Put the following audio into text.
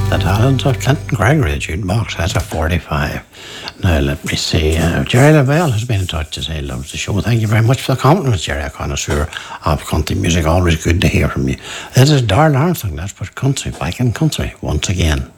The talent of Clinton Gregory, jukebox, that's a 45. Now, let me see. Jerry Lavelle has been in touch to say he loves the show. Thank you very much for the compliments, Jerry, a connoisseur of country music. Always good to hear from you. This is Darrell Armstrong. Let's put country back in country once again.